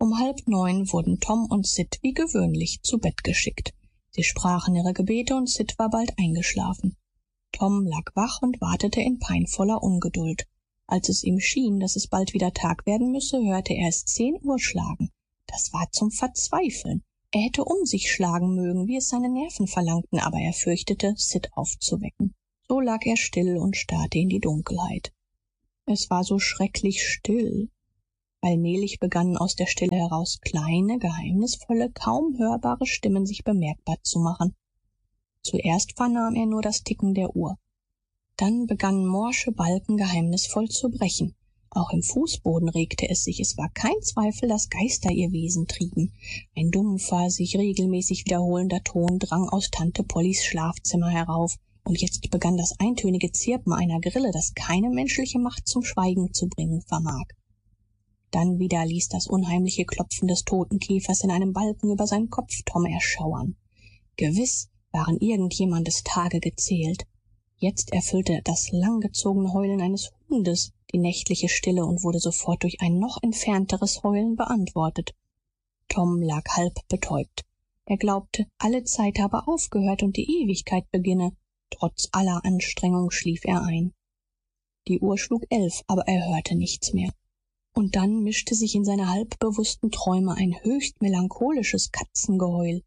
Um 8:30 wurden Tom und Sid wie gewöhnlich zu Bett geschickt. Sie sprachen ihre Gebete und Sid war bald eingeschlafen. Tom lag wach und wartete in peinvoller Ungeduld. Als es ihm schien, dass es bald wieder Tag werden müsse, hörte er es 10 Uhr schlagen. Das war zum Verzweifeln. Er hätte um sich schlagen mögen, wie es seine Nerven verlangten, aber er fürchtete, Sid aufzuwecken. So lag er still und starrte in die Dunkelheit. Es war so schrecklich still. Allmählich begannen aus der Stille heraus kleine, geheimnisvolle, kaum hörbare Stimmen sich bemerkbar zu machen. Zuerst vernahm er nur das Ticken der Uhr. Dann begannen morsche Balken geheimnisvoll zu brechen. Auch im Fußboden regte es sich. Es war kein Zweifel, dass Geister ihr Wesen trieben. Ein dumpfer, sich regelmäßig wiederholender Ton drang aus Tante Pollys Schlafzimmer herauf, und jetzt begann das eintönige Zirpen einer Grille, das keine menschliche Macht zum Schweigen zu bringen vermag. Dann wieder ließ das unheimliche Klopfen des Totenkäfers in einem Balken über seinen Kopf Tom erschauern. Gewiss waren irgendjemandes Tage gezählt. Jetzt erfüllte das langgezogene Heulen eines Hundes die nächtliche Stille und wurde sofort durch ein noch entfernteres Heulen beantwortet. Tom lag halb betäubt. Er glaubte, alle Zeit habe aufgehört und die Ewigkeit beginne. Trotz aller Anstrengung schlief er ein. Die Uhr schlug 11, aber er hörte nichts mehr. Und dann mischte sich in seine halbbewussten Träume ein höchst melancholisches Katzengeheul.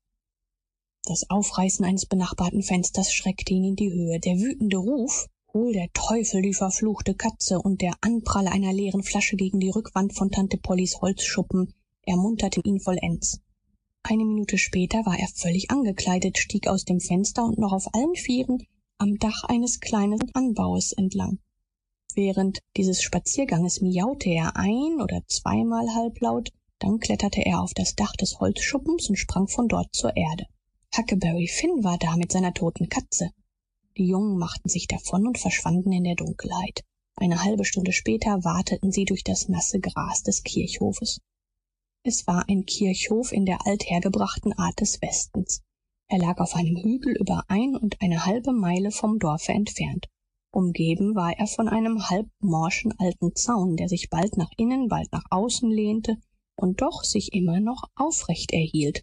Das Aufreißen eines benachbarten Fensters schreckte ihn in die Höhe. Der wütende Ruf, hol der Teufel die verfluchte Katze, und der Anprall einer leeren Flasche gegen die Rückwand von Tante Pollys Holzschuppen ermunterten ihn vollends. Eine Minute später war er völlig angekleidet, stieg aus dem Fenster und noch auf allen Vieren am Dach eines kleinen Anbaues entlang. Während dieses Spazierganges miaute er ein- oder zweimal halblaut, dann kletterte er auf das Dach des Holzschuppens und sprang von dort zur Erde. Huckleberry Finn war da mit seiner toten Katze. Die Jungen machten sich davon und verschwanden in der Dunkelheit. Eine halbe Stunde später wateten sie durch das nasse Gras des Kirchhofes. Es war ein Kirchhof in der althergebrachten Art des Westens. Er lag auf einem Hügel über 1,5 Meile vom Dorfe entfernt. Umgeben war er von einem halbmorschen alten Zaun, der sich bald nach innen, bald nach außen lehnte und doch sich immer noch aufrecht erhielt.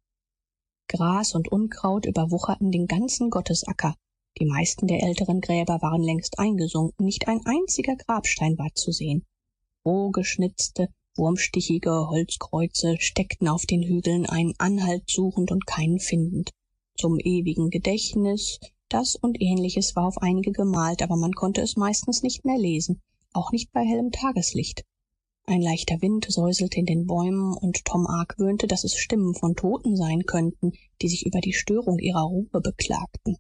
Gras und Unkraut überwucherten den ganzen Gottesacker. Die meisten der älteren Gräber waren längst eingesunken, nicht ein einziger Grabstein war zu sehen. Roh geschnitzte, wurmstichige Holzkreuze steckten auf den Hügeln einen Anhalt suchend und keinen findend. Zum ewigen Gedächtnis, das und Ähnliches war auf einige gemalt, aber man konnte es meistens nicht mehr lesen, auch nicht bei hellem Tageslicht. Ein leichter Wind säuselte in den Bäumen und Tom argwöhnte, dass es Stimmen von Toten sein könnten, die sich über die Störung ihrer Ruhe beklagten.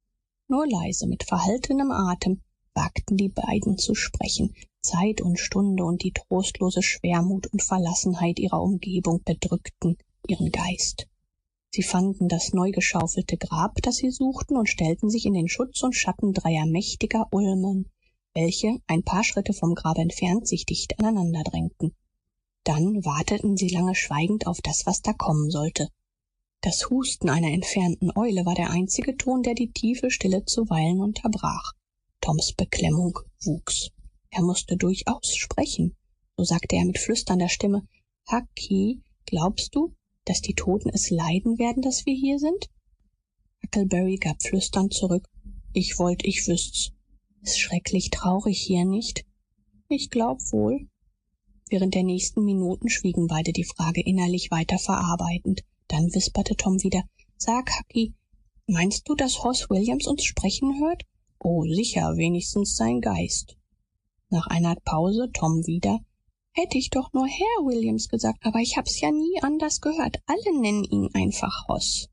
Nur leise, mit verhaltenem Atem, wagten die beiden zu sprechen. Zeit und Stunde und die trostlose Schwermut und Verlassenheit ihrer Umgebung bedrückten ihren Geist. Sie fanden das neu geschaufelte Grab, das sie suchten, und stellten sich in den Schutz und Schatten 3 mächtiger Ulmen, welche, ein paar Schritte vom Grab entfernt, sich dicht aneinander drängten. Dann warteten sie lange schweigend auf das, was da kommen sollte. Das Husten einer entfernten Eule war der einzige Ton, der die tiefe Stille zuweilen unterbrach. Toms Beklemmung wuchs. Er musste durchaus sprechen. So sagte er mit flüsternder Stimme: »Hucky, glaubst du, dass die Toten es leiden werden, dass wir hier sind?« Huckleberry gab flüsternd zurück: »Ich wollt, ich wüsst's. Ist schrecklich traurig hier, nicht?« »Ich glaub wohl.« Während der nächsten Minuten schwiegen beide, die Frage innerlich weiter verarbeitend. Dann wisperte Tom wieder: »Sag, Hucky, meinst du, dass Hoss Williams uns sprechen hört?« »Oh, sicher, wenigstens sein Geist.« Nach einer Pause Tom wieder: »Hätte ich doch nur Herr Williams gesagt, aber ich hab's ja nie anders gehört. Alle nennen ihn einfach Hoss.«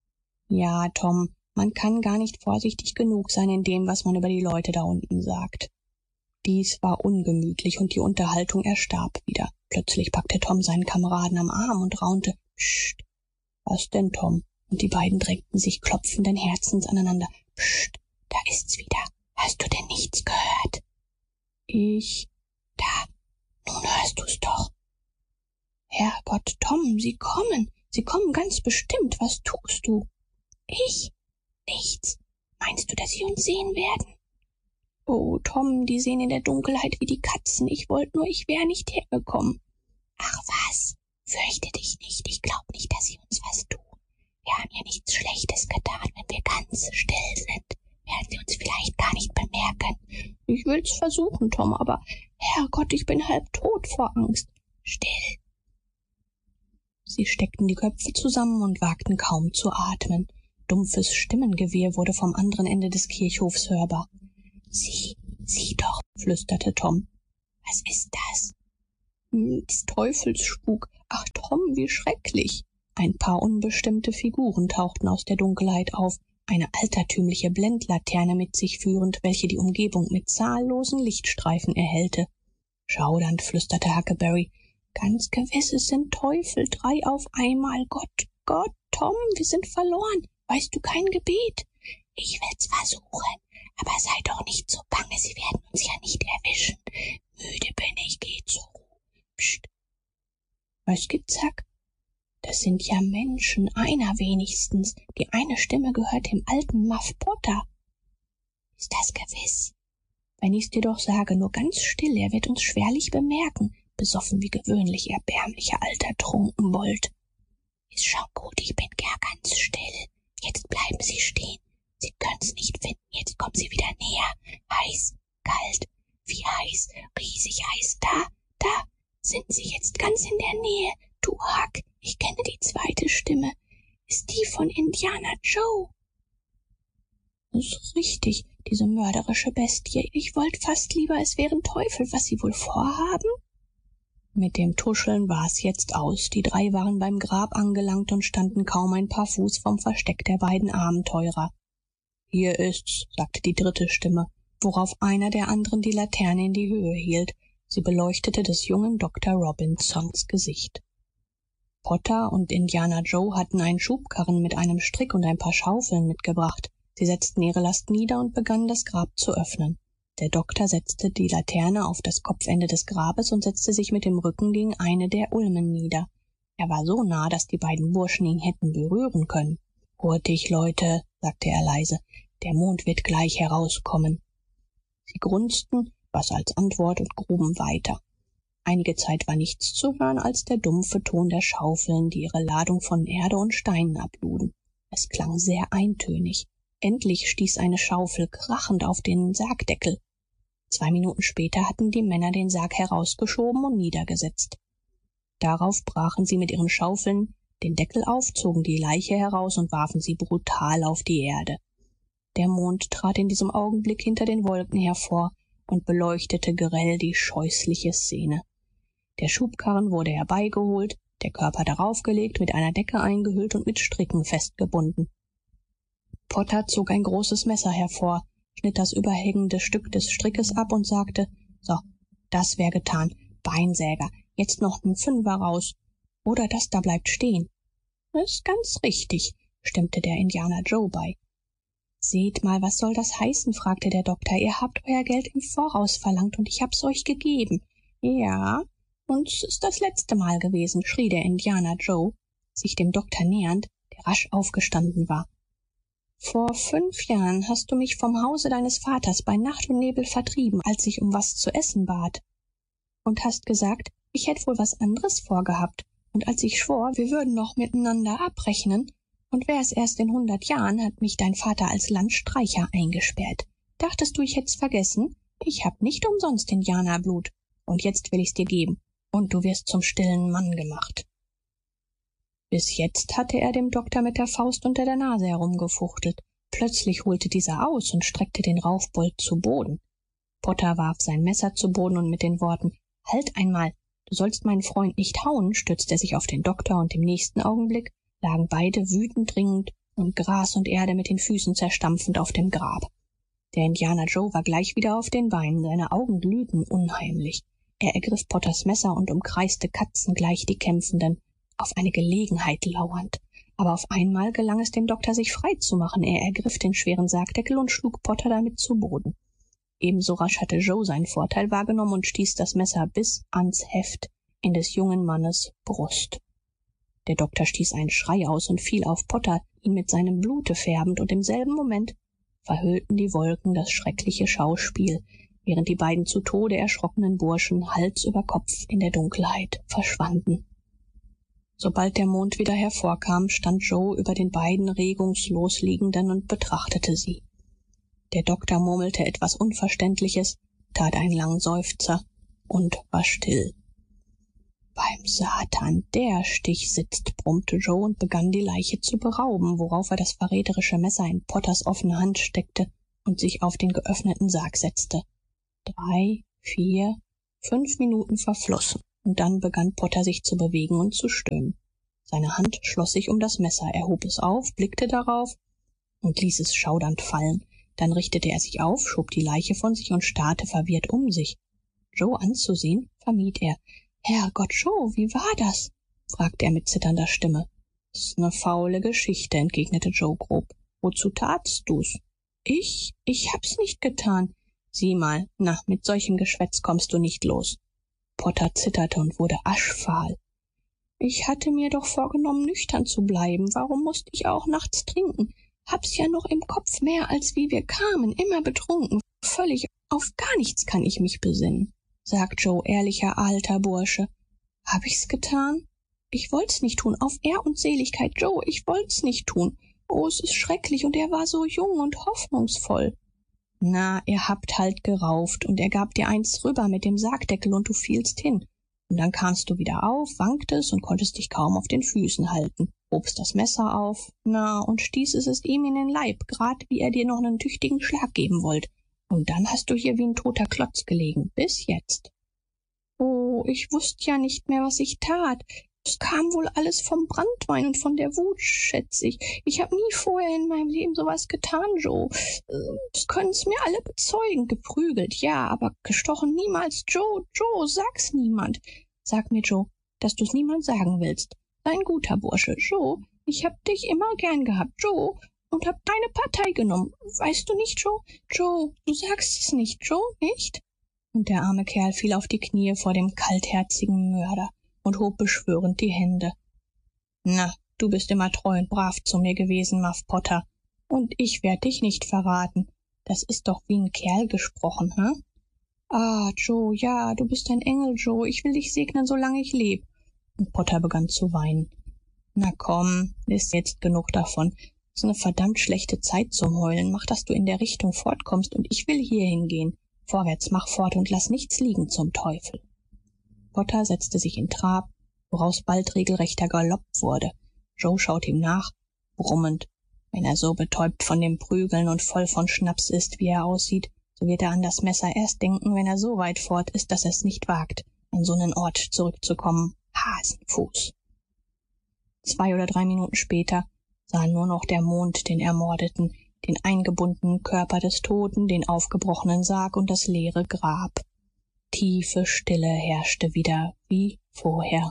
»Ja, Tom, man kann gar nicht vorsichtig genug sein in dem, was man über die Leute da unten sagt.« Dies war ungemütlich und die Unterhaltung erstarb wieder. Plötzlich packte Tom seinen Kameraden am Arm und raunte: »Psst!« »Was denn, Tom?« Und die beiden drängten sich klopfenden Herzens aneinander. »Psst, da ist's wieder. Hast du denn nichts gehört?« »Da, nun hörst du's doch.« »Herrgott, Tom, sie kommen ganz bestimmt. Was tust du?« »Ich? Nichts. Meinst du, dass sie uns sehen werden?« »Oh, Tom, die sehen in der Dunkelheit wie die Katzen. Ich wollte nur, ich wäre nicht hergekommen.« »Ach was, Fürchte dich nicht. Ich glaube nicht, dass sie uns was tun. Wir haben ja nichts Schlechtes getan, wenn wir ganz still sind. Werden sie uns vielleicht gar nicht bemerken. Ich will's versuchen, Tom, aber Herrgott, ich bin halb tot vor Angst. Still. Sie steckten die Köpfe zusammen und wagten kaum zu atmen. Dumpfes Stimmengewirr wurde vom anderen Ende des Kirchhofs hörbar. Sieh doch, flüsterte Tom. Was ist das? Des Teufels Spuk. Ach, Tom, wie schrecklich. Ein paar unbestimmte Figuren tauchten aus der Dunkelheit auf, eine altertümliche Blendlaterne mit sich führend, welche die Umgebung mit zahllosen Lichtstreifen erhellte. Schaudernd flüsterte Huckleberry. Ganz gewiss, es sind Teufel, 3 auf einmal. Gott, Tom, wir sind verloren. Weißt du kein Gebet? Ich will's versuchen, aber sei doch nicht so bange, sie werden uns ja nicht erwischen. Müde bin ich, geh zur Ruhe. Psst. Was gibt's, Huck? Das sind ja Menschen, einer wenigstens. Die eine Stimme gehört dem alten Muff Potter. Ist das gewiss? Wenn ich's dir doch sage, nur ganz still, er wird uns schwerlich bemerken. Besoffen wie gewöhnlich, erbärmlicher alter Trunkenbold. Ist schon gut, ich bin gar ganz still. Jetzt bleiben Sie stehen. Sie können's nicht finden. Jetzt kommen Sie wieder näher. Heiß, kalt, wie heiß, riesig heiß. Da sind Sie jetzt ganz in der Nähe. Du, Huck, ich kenne die zweite Stimme. Ist die von Indiana Joe? Das ist richtig, diese mörderische Bestie. Ich wollte fast lieber, es wären Teufel, was sie wohl vorhaben. Mit dem Tuscheln war's jetzt aus. Die 3 waren beim Grab angelangt und standen kaum ein paar Fuß vom Versteck der beiden Abenteurer. Hier ist's, sagte die dritte Stimme, worauf einer der anderen die Laterne in die Höhe hielt. Sie beleuchtete des jungen Dr. Robinsons Gesicht. Potter und Indiana Joe hatten einen Schubkarren mit einem Strick und ein paar Schaufeln mitgebracht. Sie setzten ihre Last nieder und begannen, das Grab zu öffnen. Der Doktor setzte die Laterne auf das Kopfende des Grabes und setzte sich mit dem Rücken gegen eine der Ulmen nieder. Er war so nah, dass die beiden Burschen ihn hätten berühren können. »Hurtig, Leute«, sagte er leise, »der Mond wird gleich herauskommen.« Sie grunzten, was als Antwort, und gruben weiter. Einige Zeit war nichts zu hören als der dumpfe Ton der Schaufeln, die ihre Ladung von Erde und Steinen abluden. Es klang sehr eintönig. Endlich stieß eine Schaufel krachend auf den Sargdeckel. 2 Minuten später hatten die Männer den Sarg herausgeschoben und niedergesetzt. Darauf brachen sie mit ihren Schaufeln den Deckel auf, zogen die Leiche heraus und warfen sie brutal auf die Erde. Der Mond trat in diesem Augenblick hinter den Wolken hervor und beleuchtete grell die scheußliche Szene. Der Schubkarren wurde herbeigeholt, der Körper darauf gelegt, mit einer Decke eingehüllt und mit Stricken festgebunden. Potter zog ein großes Messer hervor, schnitt das überhängende Stück des Strickes ab und sagte, »So, das wär getan. Beinsäger, jetzt noch 'n Fünfer raus. Oder das da bleibt stehen.« »Ist ganz richtig«, stimmte der Indianer Joe bei. »Seht mal, was soll das heißen?« fragte der Doktor. »Ihr habt euer Geld im Voraus verlangt und ich hab's euch gegeben.« »Ja, und es ist das letzte Mal gewesen«, schrie der Indianer Joe, sich dem Doktor nähernd, der rasch aufgestanden war. »Vor 5 Jahren hast du mich vom Hause deines Vaters bei Nacht und Nebel vertrieben, als ich um was zu essen bat. Und hast gesagt, ich hätt wohl was anderes vorgehabt. Und als ich schwor, wir würden noch miteinander abrechnen, und wär's erst in 100 Jahren, hat mich dein Vater als Landstreicher eingesperrt. Dachtest du, ich hätt's vergessen? Ich hab nicht umsonst Indianerblut. Und jetzt will ich's dir geben. Und du wirst zum stillen Mann gemacht.« Bis jetzt hatte er dem Doktor mit der Faust unter der Nase herumgefuchtelt. Plötzlich holte dieser aus und streckte den Raufbold zu Boden. Potter warf sein Messer zu Boden und mit den Worten, »Halt einmal, du sollst meinen Freund nicht hauen«, stützte er sich auf den Doktor und im nächsten Augenblick lagen beide wütend ringend und Gras und Erde mit den Füßen zerstampfend auf dem Grab. Der Indianer Joe war gleich wieder auf den Beinen, seine Augen glühten unheimlich. Er ergriff Potters Messer und umkreiste katzengleich die Kämpfenden, auf eine Gelegenheit lauernd. Aber auf einmal gelang es dem Doktor, sich frei zu machen. Er ergriff den schweren Sargdeckel und schlug Potter damit zu Boden. Ebenso rasch hatte Joe seinen Vorteil wahrgenommen und stieß das Messer bis ans Heft in des jungen Mannes Brust. Der Doktor stieß einen Schrei aus und fiel auf Potter, ihn mit seinem Blute färbend, und im selben Moment verhüllten die Wolken das schreckliche Schauspiel, während die beiden zu Tode erschrockenen Burschen Hals über Kopf in der Dunkelheit verschwanden. Sobald der Mond wieder hervorkam, stand Joe über den beiden regungslos Liegenden und betrachtete sie. Der Doktor murmelte etwas Unverständliches, tat einen langen Seufzer und war still. »Beim Satan, der Stich sitzt«, brummte Joe und begann, die Leiche zu berauben, worauf er das verräterische Messer in Potters offene Hand steckte und sich auf den geöffneten Sarg setzte. 3, 4, 5 Minuten verflossen, und dann begann Potter sich zu bewegen und zu stöhnen. Seine Hand schloss sich um das Messer, er hob es auf, blickte darauf und ließ es schaudernd fallen. Dann richtete er sich auf, schob die Leiche von sich und starrte verwirrt um sich. Joe anzusehen, vermied er. »Herrgott, Joe, wie war das?« fragte er mit zitternder Stimme. »S ist 'ne faule Geschichte«, entgegnete Joe grob. »Wozu tatst du's?« »Ich hab's nicht getan.« »Sieh mal, na, mit solchem Geschwätz kommst du nicht los.« Potter zitterte und wurde aschfahl. »Ich hatte mir doch vorgenommen, nüchtern zu bleiben. Warum musste ich auch nachts trinken? Hab's ja noch im Kopf mehr, als wie wir kamen, immer betrunken. Völlig auf gar nichts kann ich mich besinnen.« Sagt Joe, ehrlicher alter Bursche. »Hab ich's getan? Ich wollt's nicht tun, auf Ehr und Seligkeit, Joe, ich wollt's nicht tun. Oh, es ist schrecklich, und er war so jung und hoffnungsvoll.« »Na, ihr habt halt gerauft, und er gab dir eins rüber mit dem Sargdeckel, und du fielst hin. Und dann kamst du wieder auf, wanktest und konntest dich kaum auf den Füßen halten, hobst das Messer auf, na, und stießest es ihm in den Leib, grad wie er dir noch nen tüchtigen Schlag geben wollt. Und dann hast du hier wie 'n toter Klotz gelegen, bis jetzt.« »Oh, ich wußt ja nicht mehr, was ich tat. Es kam wohl alles vom Branntwein und von der Wut, schätz ich. Ich hab nie vorher in meinem Leben sowas getan, Joe. Das können's mir alle bezeugen. Geprügelt, ja, aber gestochen niemals. Joe, sag's niemand. Sag mir, Joe, dass du's niemand sagen willst. Sei ein guter Bursche. Joe, ich hab dich immer gern gehabt, Joe, und hab deine Partei genommen. Weißt du nicht, Joe? Joe, du sagst es nicht, Joe, nicht?« Und der arme Kerl fiel auf die Knie vor dem kaltherzigen Mörder und hob beschwörend die Hände. »Na, du bist immer treu und brav zu mir gewesen, Muff Potter, und ich werd dich nicht verraten. Das ist doch wie 'n Kerl gesprochen, hm?« »Ah, Joe, ja, du bist ein Engel, Joe. Ich will dich segnen, solange ich leb.« Und Potter begann zu weinen. »Na komm, ist jetzt genug davon. Ist 'ne verdammt schlechte Zeit zum Heulen. Mach, dass du in der Richtung fortkommst, und ich will hier hingehen. Vorwärts, mach fort und lass nichts liegen zum Teufel.« Potter setzte sich in Trab, woraus bald regelrechter Galopp wurde. Joe schaute ihm nach, brummend. Wenn er so betäubt von dem Prügeln und voll von Schnaps ist, wie er aussieht, so wird er an das Messer erst denken, wenn er so weit fort ist, dass er's nicht wagt, an so nen Ort zurückzukommen. Hasenfuß. 2 oder 3 Minuten später sah nur noch der Mond den Ermordeten, den eingebundenen Körper des Toten, den aufgebrochenen Sarg und das leere Grab. Tiefe Stille herrschte wieder wie vorher.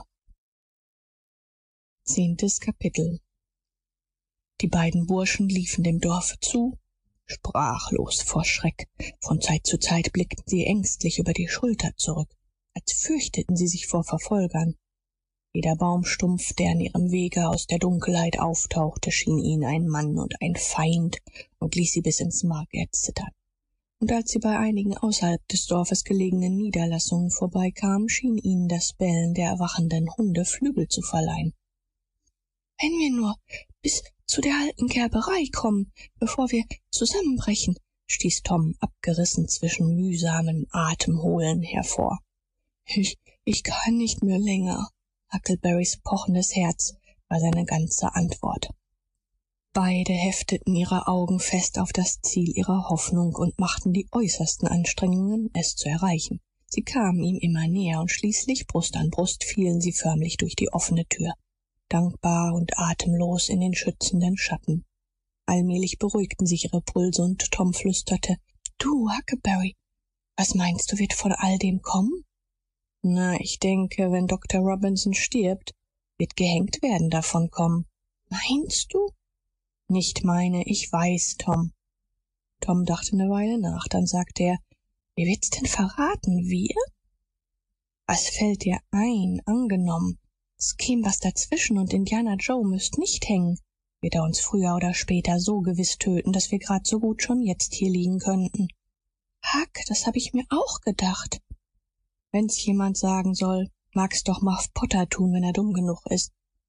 10. Kapitel. Die beiden Burschen liefen dem Dorfe zu, sprachlos vor Schreck. Von Zeit zu Zeit blickten sie ängstlich über die Schulter zurück, als fürchteten sie sich vor Verfolgern. Jeder Baumstumpf, der an ihrem Wege aus der Dunkelheit auftauchte, schien ihnen ein Mann und ein Feind und ließ sie bis ins Mark erzittern. Und als sie bei einigen außerhalb des Dorfes gelegenen Niederlassungen vorbeikamen, schien ihnen das Bellen der erwachenden Hunde Flügel zu verleihen. »Wenn wir nur bis zu der alten Gerberei kommen, bevor wir zusammenbrechen«, stieß Tom abgerissen zwischen mühsamem Atemholen hervor. Ich kann nicht mehr länger.« Huckleberrys pochendes Herz war seine ganze Antwort. Beide hefteten ihre Augen fest auf das Ziel ihrer Hoffnung und machten die äußersten Anstrengungen, es zu erreichen. Sie kamen ihm immer näher, und schließlich, Brust an Brust, fielen sie förmlich durch die offene Tür, dankbar und atemlos in den schützenden Schatten. Allmählich beruhigten sich ihre Pulse, und Tom flüsterte: »Du, Huckleberry, was meinst du, wird von all dem kommen?« »Na, ich denke, wenn Dr. Robinson stirbt, wird gehängt werden davon kommen.« »Meinst du?« »Nicht meine, ich weiß, Tom.« Tom dachte eine Weile nach, dann sagte er: »Wer wird's denn verraten, wir?« »Was fällt dir ein, angenommen, es käm was dazwischen und Indianer Joe müsst nicht hängen. Wird er uns früher oder später so gewiß töten, dass wir grad so gut schon jetzt hier liegen könnten.« »Huck, das hab ich mir auch gedacht.« »Wenn's jemand sagen soll, mag's doch Muff Potter tun, wenn er dumm genug ist.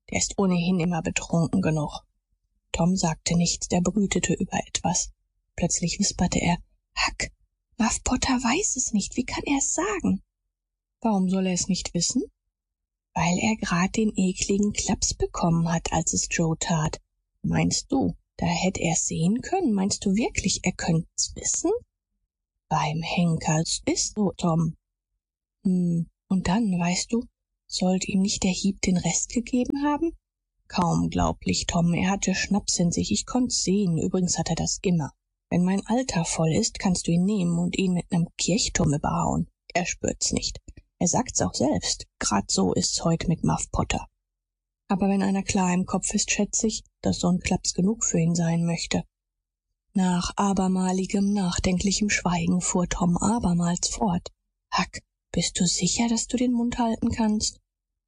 Der ist ohnehin immer betrunken genug. Tom sagte nichts, er brütete über etwas. Plötzlich wisperte er, Huck, Muff Potter weiß es nicht. Wie kann er es sagen? Warum soll er es nicht wissen? Weil er grad den ekligen Klaps bekommen hat, als es Joe tat. Meinst du, da hätt er's sehen können? Meinst du wirklich, er könnt's wissen? Beim Henker ist so, Tom. Und dann, weißt du, sollte ihm nicht der Hieb den Rest gegeben haben? Kaum glaublich, Tom. Er hatte Schnaps in sich. Ich konnt's sehen. Übrigens hat er das immer. Wenn mein Alter voll ist, kannst du ihn nehmen und ihn mit nem Kirchturm überhauen. Er spürt's nicht. Er sagt's auch selbst. Grad so ist's heut mit Muff Potter. Aber wenn einer klar im Kopf ist, schätz ich, dass so ein Klaps genug für ihn sein möchte. Nach abermaligem, nachdenklichem Schweigen fuhr Tom abermals fort. Huck, bist du sicher, dass du den Mund halten kannst?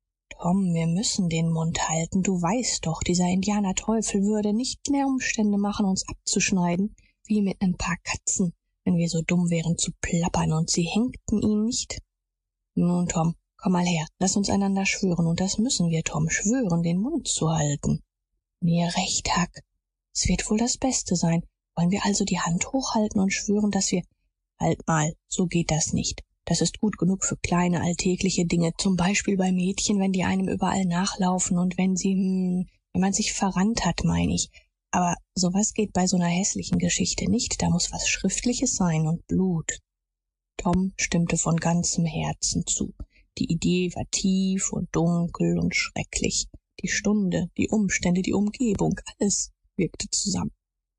Tom, wir müssen den Mund halten. Du weißt doch, dieser Indianerteufel würde nicht mehr Umstände machen, uns abzuschneiden, wie mit ein paar Katzen, wenn wir so dumm wären zu plappern und sie hängten ihn nicht. Nun, Tom, komm mal her, lass uns einander schwören, und das müssen wir, Tom, schwören, den Mund zu halten. Mir recht, Huck. Es wird wohl das Beste sein. Wollen wir also die Hand hochhalten und schwören, dass wir... Halt mal, so geht das nicht. Das ist gut genug für kleine, alltägliche Dinge, zum Beispiel bei Mädchen, wenn die einem überall nachlaufen und wenn wenn man sich verrannt hat, meine ich. Aber sowas geht bei so einer hässlichen Geschichte nicht. Da muss was Schriftliches sein und Blut. Tom stimmte von ganzem Herzen zu. Die Idee war tief und dunkel und schrecklich. Die Stunde, die Umstände, die Umgebung, alles wirkte zusammen.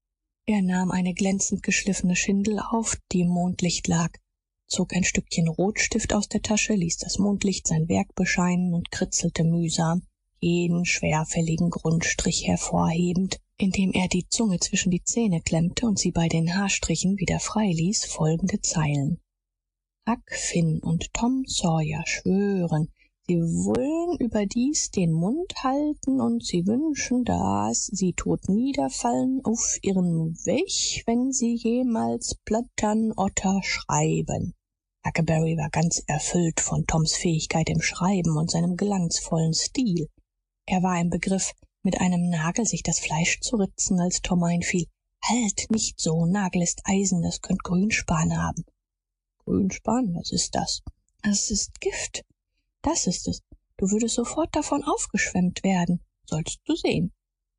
Er nahm eine glänzend geschliffene Schindel auf, die im Mondlicht lag, zog ein Stückchen Rotstift aus der Tasche, ließ das Mondlicht sein Werk bescheinen und kritzelte mühsam, jeden schwerfälligen Grundstrich hervorhebend, indem er die Zunge zwischen die Zähne klemmte und sie bei den Haarstrichen wieder freiließ, folgende Zeilen. Huck Finn und Tom Sawyer schwören, sie wollen überdies den Mund halten und sie wünschen, dass sie tot niederfallen auf ihren Weg, wenn sie jemals Plattern Otter schreiben. Huckleberry war ganz erfüllt von Toms Fähigkeit im Schreiben und seinem glanzvollen Stil. Er war im Begriff, mit einem Nagel sich das Fleisch zu ritzen, als Tom einfiel. Halt, nicht so, Nagel ist Eisen, das könnt Grünspan haben. Grünspan, was ist das? Es ist Gift. Das ist es. Du würdest sofort davon aufgeschwemmt werden. Sollst du sehen.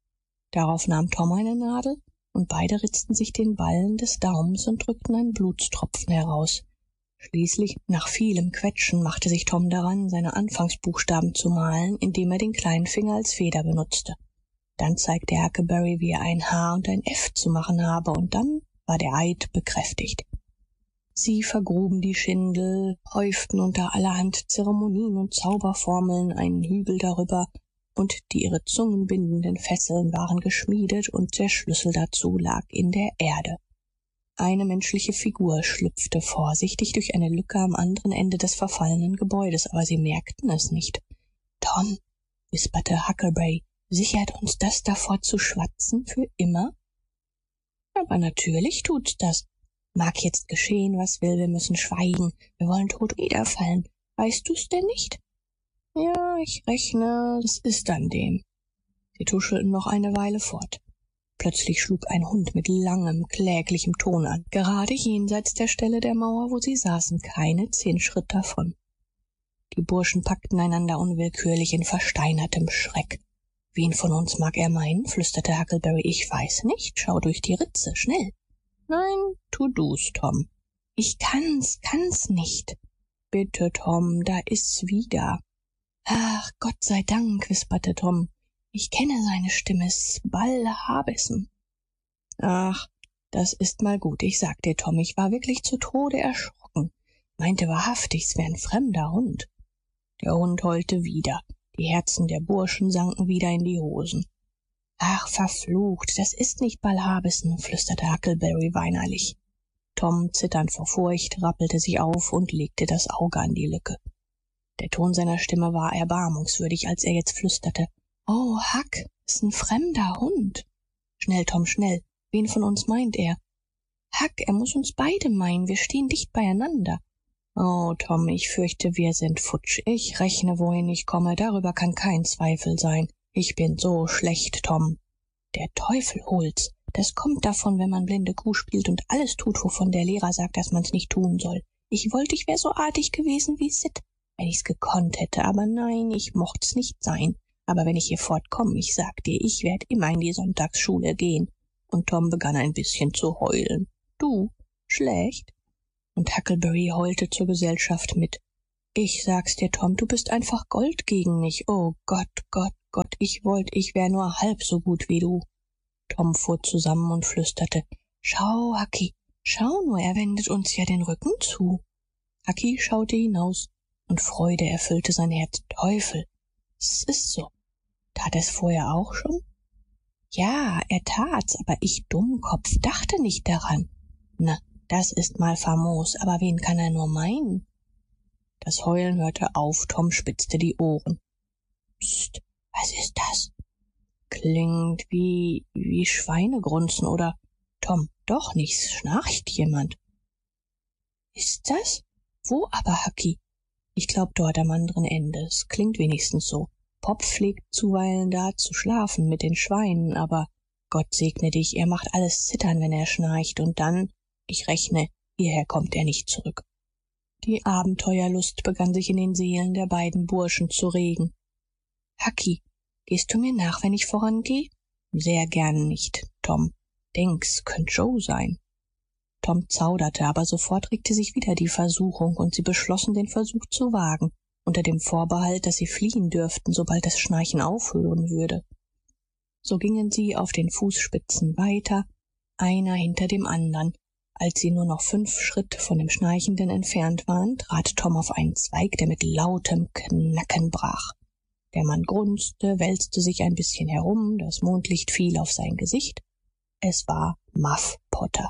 Darauf nahm Tom eine Nadel, und beide ritzten sich den Ballen des Daumens und drückten einen Blutstropfen heraus. Schließlich, nach vielem Quetschen, machte sich Tom daran, seine Anfangsbuchstaben zu malen, indem er den kleinen Finger als Feder benutzte. Dann zeigte Huckleberry, wie er ein H und ein F zu machen habe, und dann war der Eid bekräftigt. Sie vergruben die Schindel, häuften unter allerhand Zeremonien und Zauberformeln einen Hügel darüber, und die ihre Zungen bindenden Fesseln waren geschmiedet, und der Schlüssel dazu lag in der Erde. Eine menschliche Figur schlüpfte vorsichtig durch eine Lücke am anderen Ende des verfallenen Gebäudes, aber sie merkten es nicht. Tom, wisperte Huckleberry, sichert uns das davor zu schwatzen für immer? Aber natürlich tut's das. Mag jetzt geschehen, was will, wir müssen schweigen. Wir wollen tot niederfallen. Weißt du's denn nicht? Ja, ich rechne, es ist an dem. Sie tuschelten noch eine Weile fort. Plötzlich schlug ein Hund mit langem, kläglichem Ton an, gerade jenseits der Stelle der Mauer, wo sie saßen, keine 10 Schritt davon. Die Burschen packten einander unwillkürlich in versteinertem Schreck. Wen von uns mag er meinen? Flüsterte Huckleberry. Ich weiß nicht. Schau durch die Ritze, schnell. Nein, tu du's, Tom. Ich kann's nicht. Bitte, Tom, da ist's wieder. Ach, Gott sei Dank, wisperte Tom. Ich kenne seine Stimme, Ball Habison. Ach, das ist mal gut. Ich sag dir, Tom, ich war wirklich zu Tode erschrocken. Meinte wahrhaftig, es wär ein fremder Hund. Der Hund heulte wieder. Die Herzen der Burschen sanken wieder in die Hosen. Ach, verflucht, das ist nicht Ball Habison, flüsterte Huckleberry weinerlich. Tom, zitternd vor Furcht, rappelte sich auf und legte das Auge an die Lücke. Der Ton seiner Stimme war erbarmungswürdig, als er jetzt flüsterte. Oh, Huck, ist ein fremder Hund. Schnell, Tom, schnell. Wen von uns meint er? Huck, er muss uns beide meinen. Wir stehen dicht beieinander. Oh, Tom, ich fürchte, wir sind futsch. Ich rechne, wohin ich komme. Darüber kann kein Zweifel sein. Ich bin so schlecht, Tom. Der Teufel holt's. Das kommt davon, wenn man blinde Kuh spielt und alles tut, wovon der Lehrer sagt, dass man's nicht tun soll. Ich wollte, ich wär so artig gewesen wie Sid, wenn ich's gekonnt hätte, aber nein, ich mocht's nicht sein. Aber wenn ich hier fortkomme, ich sag dir, ich werd immer in die Sonntagsschule gehen. Und Tom begann ein bisschen zu heulen. Du, schlecht? Und Huckleberry heulte zur Gesellschaft mit. Ich sag's dir, Tom, du bist einfach Gold gegen mich. Oh Gott, Gott, Gott, ich wär nur halb so gut wie du. Tom fuhr zusammen und flüsterte, schau, Hucky, schau nur, er wendet uns ja den Rücken zu. Hucky schaute hinaus und Freude erfüllte sein Herz. Teufel, es ist so. Tat er's vorher auch schon? Ja, er tat's, aber ich, Dummkopf, dachte nicht daran. Na, das ist mal famos, aber wen kann er nur meinen? Das Heulen hörte auf, Tom spitzte die Ohren. Psst, was ist das? Klingt wie Schweinegrunzen oder Tom, doch nicht, schnarcht jemand. Ist das? Wo aber, Hucky? Ich glaub dort am anderen Ende. Es klingt wenigstens so. Pop pflegt zuweilen da zu schlafen mit den Schweinen, aber Gott segne dich, er macht alles zittern, wenn er schnarcht, und dann, ich rechne, hierher kommt er nicht zurück. Die Abenteuerlust begann sich in den Seelen der beiden Burschen zu regen. Hucky, gehst du mir nach, wenn ich vorangeh? Sehr gern nicht, Tom. Denk's, könnt Joe sein. Tom zauderte, aber sofort regte sich wieder die Versuchung, und sie beschlossen, den Versuch zu wagen, unter dem Vorbehalt, dass sie fliehen dürften, sobald das Schnarchen aufhören würde. So gingen sie auf den Fußspitzen weiter, einer hinter dem andern. Als sie nur noch 5 Schritt von dem Schnarchenden entfernt waren, trat Tom auf einen Zweig, der mit lautem Knacken brach. Der Mann grunzte, wälzte sich ein bisschen herum, das Mondlicht fiel auf sein Gesicht. Es war Muff Potter.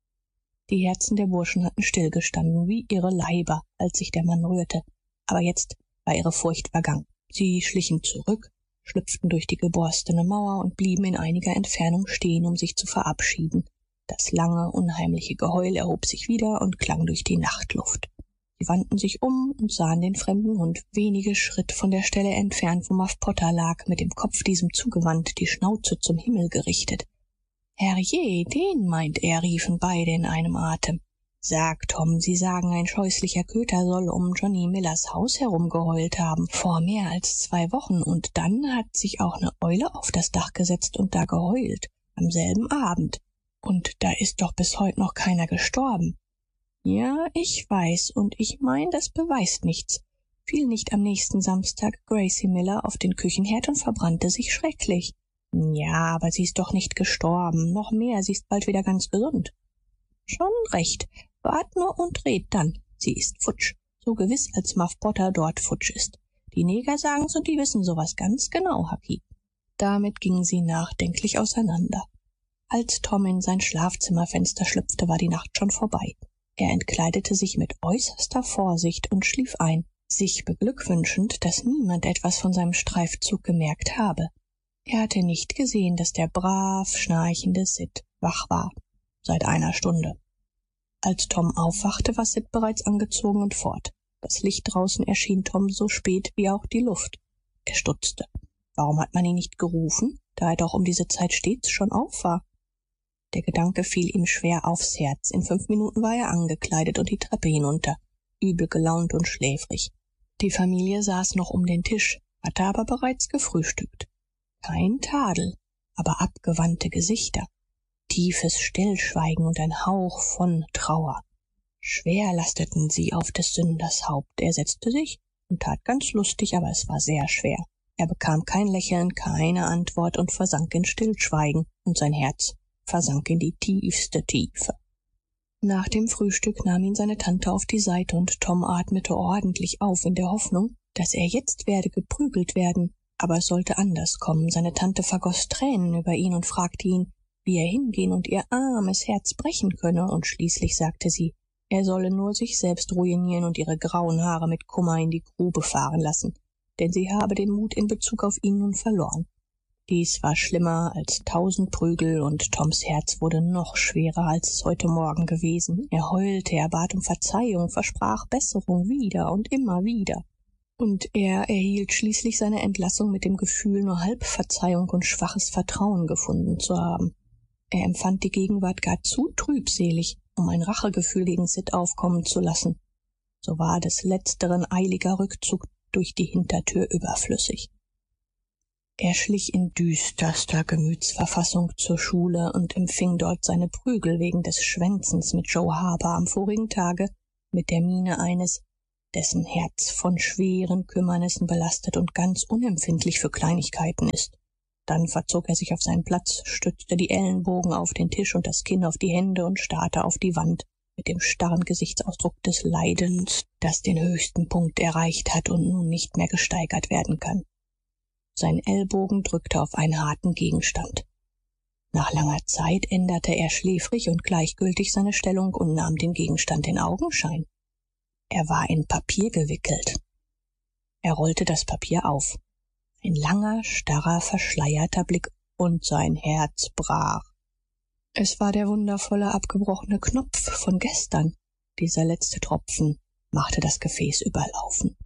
Die Herzen der Burschen hatten stillgestanden, wie ihre Leiber, als sich der Mann rührte. Aber jetzt war ihre Furcht vergangen. Sie schlichen zurück, schlüpften durch die geborstene Mauer und blieben in einiger Entfernung stehen, um sich zu verabschieden. Das lange, unheimliche Geheul erhob sich wieder und klang durch die Nachtluft. Sie wandten sich um und sahen den fremden Hund wenige Schritt von der Stelle entfernt, wo Muff Potter lag, mit dem Kopf diesem zugewandt, die Schnauze zum Himmel gerichtet. Herrje, den meint er, riefen beide in einem Atem. Sag, Tom, Sie sagen, ein scheußlicher Köter soll um Johnny Millers Haus herumgeheult haben, vor mehr als 2 Wochen, und dann hat sich auch ne Eule auf das Dach gesetzt und da geheult, am selben Abend. Und da ist doch bis heut noch keiner gestorben. Ja, ich weiß, und ich mein, das beweist nichts. Fiel nicht am nächsten Samstag Gracie Miller auf den Küchenherd und verbrannte sich schrecklich. Ja, aber sie ist doch nicht gestorben. Noch mehr, sie ist bald wieder ganz gesund. Schon recht. Wart nur und red dann. Sie ist futsch. So gewiss, als Muff Potter dort futsch ist. Die Neger sagen's und die wissen sowas ganz genau, Hucky. Damit gingen sie nachdenklich auseinander. Als Tom in sein Schlafzimmerfenster schlüpfte, war die Nacht schon vorbei. Er entkleidete sich mit äußerster Vorsicht und schlief ein, sich beglückwünschend, dass niemand etwas von seinem Streifzug gemerkt habe. Er hatte nicht gesehen, dass der brav schnarchende Sid wach war, seit einer Stunde. Als Tom aufwachte, war Sid bereits angezogen und fort. Das Licht draußen erschien Tom so spät wie auch die Luft. Er stutzte. Warum hat man ihn nicht gerufen, da er doch um diese Zeit stets schon auf war? Der Gedanke fiel ihm schwer aufs Herz. In 5 Minuten war er angekleidet und die Treppe hinunter, übel gelaunt und schläfrig. Die Familie saß noch um den Tisch, hatte aber bereits gefrühstückt. Kein Tadel, aber abgewandte Gesichter, tiefes Stillschweigen und ein Hauch von Trauer. Schwer lasteten sie auf des Sünders Haupt. Er setzte sich und tat ganz lustig, aber es war sehr schwer. Er bekam kein Lächeln, keine Antwort und versank in Stillschweigen, und sein Herz versank in die tiefste Tiefe. Nach dem Frühstück nahm ihn seine Tante auf die Seite, und Tom atmete ordentlich auf in der Hoffnung, dass er jetzt werde geprügelt werden. Aber es sollte anders kommen. Seine Tante vergoß Tränen über ihn und fragte ihn, wie er hingehen und ihr armes Herz brechen könne, und schließlich sagte sie, er solle nur sich selbst ruinieren und ihre grauen Haare mit Kummer in die Grube fahren lassen, denn sie habe den Mut in Bezug auf ihn nun verloren. Dies war schlimmer als 1000 Prügel, und Toms Herz wurde noch schwerer, als es heute Morgen gewesen. Er heulte, er bat um Verzeihung, versprach Besserung wieder und immer wieder. und er erhielt schließlich seine Entlassung mit dem Gefühl, nur halb Verzeihung und schwaches Vertrauen gefunden zu haben. Er empfand die Gegenwart gar zu trübselig, um ein Rachegefühl gegen Sid aufkommen zu lassen. So war des letzteren eiliger Rückzug durch die Hintertür überflüssig. Er schlich in düsterster Gemütsverfassung zur Schule und empfing dort seine Prügel wegen des Schwänzens mit Joe Harper am vorigen Tage mit der Miene eines, dessen Herz von schweren Kümmernissen belastet und ganz unempfindlich für Kleinigkeiten ist. Dann verzog er sich auf seinen Platz, stützte die Ellenbogen auf den Tisch und das Kinn auf die Hände und starrte auf die Wand mit dem starren Gesichtsausdruck des Leidens, das den höchsten Punkt erreicht hat und nun nicht mehr gesteigert werden kann. Sein Ellbogen drückte auf einen harten Gegenstand. Nach langer Zeit änderte er schläfrig und gleichgültig seine Stellung und nahm den Gegenstand in Augenschein. Er war in Papier gewickelt. Er rollte das Papier auf. Ein langer, starrer, verschleierter Blick, und sein Herz brach. Es war der wundervolle, abgebrochene Knopf von gestern. Dieser letzte Tropfen machte das Gefäß überlaufen.